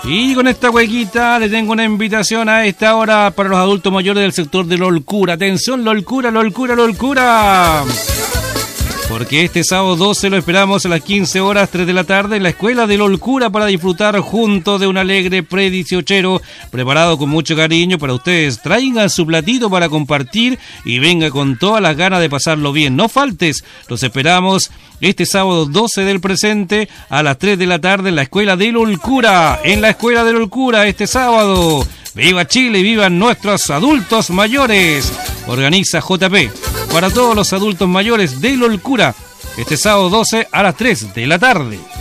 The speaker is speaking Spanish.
Y con esta huequita le tengo una invitación a esta hora para los adultos mayores del sector de Lolcura. Atención, Lolcura, Lolcura, Lolcura. Porque este sábado 12 lo esperamos a las 15 horas, 3 de la tarde, en la escuela de Lolcura para disfrutar juntos de un alegre pre-18 preparado con mucho cariño para ustedes. Traigan su platito para compartir y venga con todas las ganas de pasarlo bien. No faltes, los esperamos este sábado 12 del presente a las 3 de la tarde en la escuela de Lolcura. En la escuela de Lolcura este sábado. ¡Viva Chile! ¡Vivan nuestros adultos mayores! Organiza JP para todos los adultos mayores de Lolcura este sábado 12 a las 3 de la tarde.